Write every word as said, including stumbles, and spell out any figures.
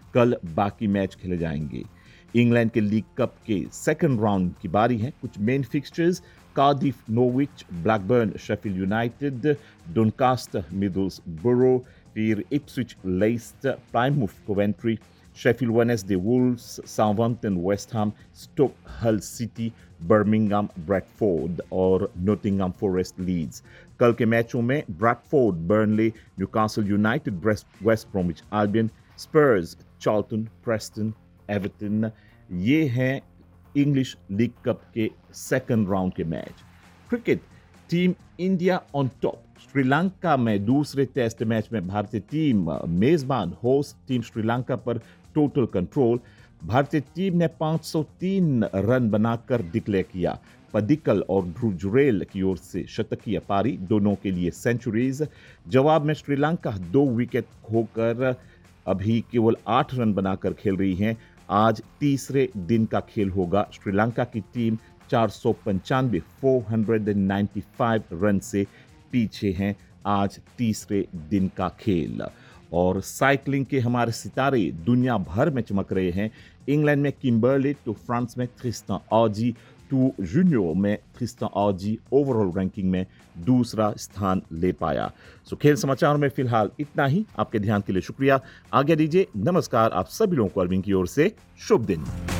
कल बाकी मैच खेले जाएंगे। इंग्लैंड के लीग कप के सेकंड राउंड की बारी है। कुछ main fixtures: Cardiff Norwich, Blackburn Sheffield United, डोनकास्टर मिडलसब्रो, फिर Ipswich Lester, प्लायमूथ Coventry, Sheffield Wednesday Wolves, Southampton West Ham, stock हल सिटी, बर्मिंघम ब्रैडफोर्ड और नोटिंघम फॉरेस्ट लीड्स। कल के मैचों में Bradford Burnley, Newcastle United waste ब्रोमिच Albion, स्पर्स चार्ल्टन, प्रेस्टन, एवर्टन। ये हैं English league cup के सेकंड राउंड के match. Cricket, team India on top. Sri Lanka में दूसरे टेस्ट मैच में भारतीय टीम मेजबान होस्ट टीम श्रीलंका पर टोटल कंट्रोल। भारतीय टीम ने पाँच सौ तीन रन बनाकर डिक्लेयर किया। पडिक्कल और ध्रुव जुरेल की ओर से शतकीय पारी, दोनों के लिए सेंचुरीज। जवाब में श्रीलंका दो विकेट खोकर अभी केवल आठ रन बनाकर खेल रही हैं। आज तीसरे दिन का खेल होगा। श्रीलंका की टीम चार सौ पंचानवे four hundred ninety five run से पीछे हैं। आज तीसरे दिन का खेल। और साइकिलिंग के हमारे सितारे दुनिया भर में चमक रहे हैं। इंग्लैंड में किम्बर्ले तो फ्रांस में ट्रिस्टान ऑजी, टू जूनियर में ट्रिस्टान ऑजी ओवरऑल रैंकिंग में दूसरा स्थान ले पाया। सो खेल समाचार में फिलहाल इतना ही। आपके ध्यान के लिए शुक्रिया। आज्ञा दीजिए। नमस्कार। आप सभी लोगों को अरविंद की ओर से शुभ दिन।